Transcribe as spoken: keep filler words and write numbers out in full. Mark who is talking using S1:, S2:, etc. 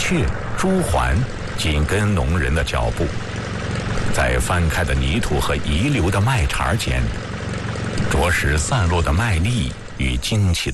S1: 雀、朱鹮紧跟农人的脚步，在翻开的泥土和遗留的麦茬间，着实散落的麦粒与惊奇